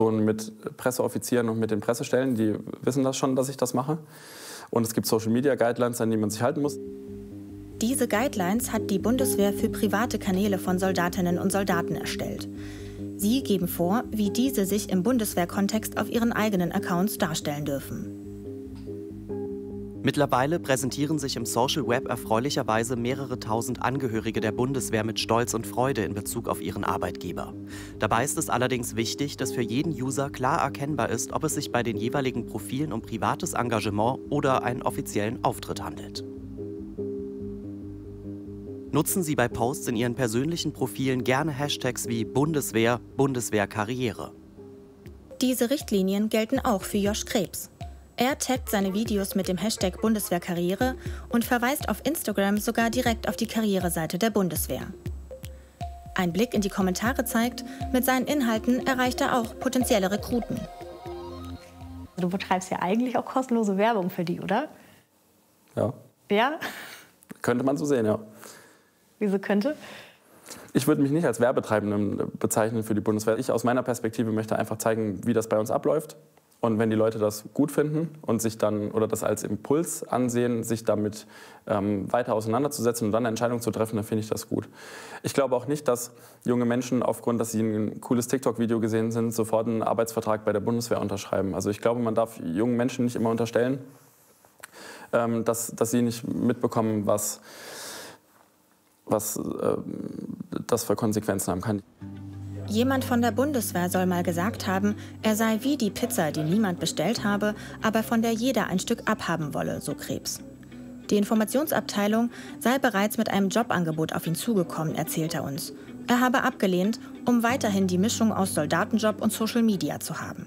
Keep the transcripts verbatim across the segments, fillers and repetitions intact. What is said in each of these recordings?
Und mit Presseoffizieren und mit den Pressestellen, die wissen das schon, dass ich das mache. Und es gibt Social-Media-Guidelines, an die man sich halten muss. Diese Guidelines hat die Bundeswehr für private Kanäle von Soldatinnen und Soldaten erstellt. Sie geben vor, wie diese sich im Bundeswehrkontext auf ihren eigenen Accounts darstellen dürfen. Mittlerweile präsentieren sich im Social Web erfreulicherweise mehrere tausend Angehörige der Bundeswehr mit Stolz und Freude in Bezug auf ihren Arbeitgeber. Dabei ist es allerdings wichtig, dass für jeden User klar erkennbar ist, ob es sich bei den jeweiligen Profilen um privates Engagement oder einen offiziellen Auftritt handelt. Nutzen Sie bei Posts in Ihren persönlichen Profilen gerne Hashtags wie Bundeswehr, Bundeswehrkarriere. Diese Richtlinien gelten auch für Josh Krebs. Er taggt seine Videos mit dem Hashtag Bundeswehrkarriere und verweist auf Instagram sogar direkt auf die Karriereseite der Bundeswehr. Ein Blick in die Kommentare zeigt, mit seinen Inhalten erreicht er auch potenzielle Rekruten. Du betreibst ja eigentlich auch kostenlose Werbung für die, oder? Ja. Ja? Könnte man so sehen, ja. Wieso könnte? Ich würde mich nicht als Werbetreibenden bezeichnen für die Bundeswehr. Ich aus meiner Perspektive möchte einfach zeigen, wie das bei uns abläuft. Und wenn die Leute das gut finden und sich dann oder das als Impuls ansehen, sich damit ähm, weiter auseinanderzusetzen und dann eine Entscheidung zu treffen, dann finde ich das gut. Ich glaube auch nicht, dass junge Menschen aufgrund, dass sie ein cooles TikTok-Video gesehen sind, sofort einen Arbeitsvertrag bei der Bundeswehr unterschreiben. Also ich glaube, man darf jungen Menschen nicht immer unterstellen, ähm, dass, dass sie nicht mitbekommen, was, was äh, das für Konsequenzen haben kann. Jemand von der Bundeswehr soll mal gesagt haben, er sei wie die Pizza, die niemand bestellt habe, aber von der jeder ein Stück abhaben wolle, so Krebs. Die Informationsabteilung sei bereits mit einem Jobangebot auf ihn zugekommen, erzählt er uns. Er habe abgelehnt, um weiterhin die Mischung aus Soldatenjob und Social Media zu haben.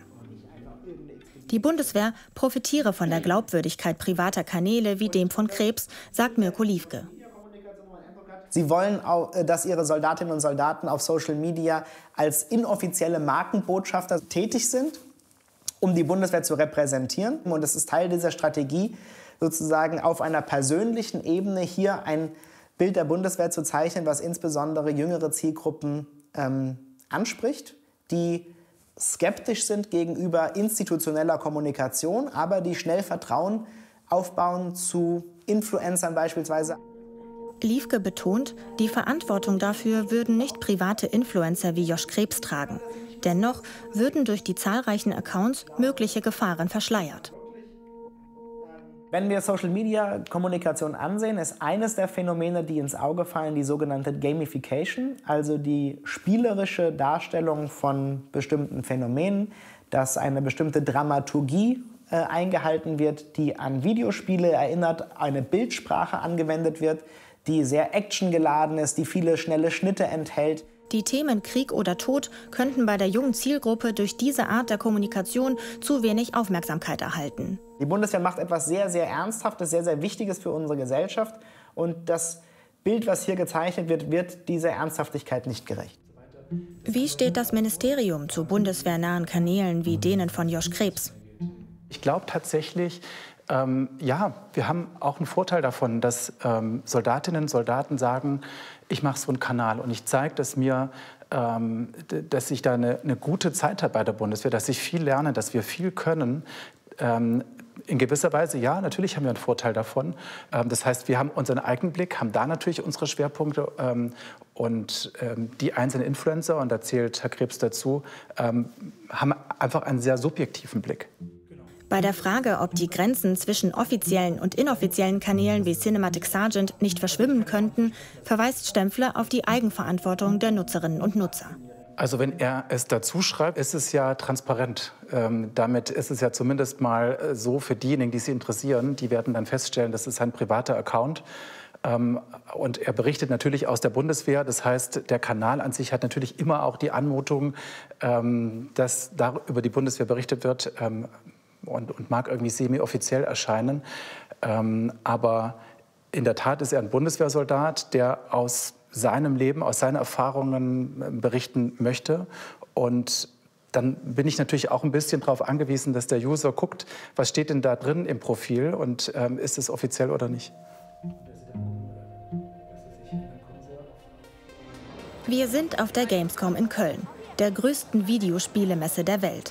Die Bundeswehr profitiere von der Glaubwürdigkeit privater Kanäle wie dem von Krebs, sagt Mirko Liefke. Sie wollen auch, dass ihre Soldatinnen und Soldaten auf Social Media als inoffizielle Markenbotschafter tätig sind, um die Bundeswehr zu repräsentieren. Und es ist Teil dieser Strategie, sozusagen auf einer persönlichen Ebene hier ein Bild der Bundeswehr zu zeichnen, was insbesondere jüngere Zielgruppen ähm, anspricht, die skeptisch sind gegenüber institutioneller Kommunikation, aber die schnell Vertrauen aufbauen zu Influencern beispielsweise. Liefke betont, die Verantwortung dafür würden nicht private Influencer wie Josh Krebs tragen. Dennoch würden durch die zahlreichen Accounts mögliche Gefahren verschleiert. Wenn wir Social-Media-Kommunikation ansehen, ist eines der Phänomene, die ins Auge fallen, die sogenannte Gamification, also die spielerische Darstellung von bestimmten Phänomenen, dass eine bestimmte Dramaturgie äh, eingehalten wird, die an Videospiele erinnert, eine Bildsprache angewendet wird, die sehr actiongeladen ist, die viele schnelle Schnitte enthält. Die Themen Krieg oder Tod könnten bei der jungen Zielgruppe durch diese Art der Kommunikation zu wenig Aufmerksamkeit erhalten. Die Bundeswehr macht etwas sehr, sehr Ernsthaftes, sehr, sehr Wichtiges für unsere Gesellschaft. Und das Bild, was hier gezeichnet wird, wird dieser Ernsthaftigkeit nicht gerecht. Wie steht das Ministerium zu bundeswehrnahen Kanälen wie denen von Josh Krebs? Ich glaube tatsächlich, Ähm, ja, wir haben auch einen Vorteil davon, dass ähm, Soldatinnen und Soldaten sagen, ich mache so einen Kanal und ich zeige, dass mir, ähm, dass ich da eine, eine gute Zeit habe bei der Bundeswehr, dass ich viel lerne, dass wir viel können. Ähm, in gewisser Weise, ja, natürlich haben wir einen Vorteil davon. Ähm, das heißt, wir haben unseren eigenen Blick, haben da natürlich unsere Schwerpunkte ähm, und ähm, die einzelnen Influencer, und da zählt Herr Krebs dazu, ähm, haben einfach einen sehr subjektiven Blick. Bei der Frage, ob die Grenzen zwischen offiziellen und inoffiziellen Kanälen wie Cinematic Sergeant nicht verschwimmen könnten, verweist Stempfle auf die Eigenverantwortung der Nutzerinnen und Nutzer. Also wenn er es dazu schreibt, ist es ja transparent. Ähm, damit ist es ja zumindest mal so für diejenigen, die sich interessieren, die werden dann feststellen, das ist ein privater Account. Ähm, und er berichtet natürlich aus der Bundeswehr. Das heißt, der Kanal an sich hat natürlich immer auch die Anmutung, ähm, dass da über die Bundeswehr berichtet wird. Ähm, Und, und mag irgendwie semi-offiziell erscheinen. Ähm, aber in der Tat ist er ein Bundeswehrsoldat, der aus seinem Leben, aus seinen Erfahrungen berichten möchte. Und dann bin ich natürlich auch ein bisschen darauf angewiesen, dass der User guckt, was steht denn da drin im Profil und ähm, ist es offiziell oder nicht. Wir sind auf der Gamescom in Köln, der größten Videospielemesse der Welt.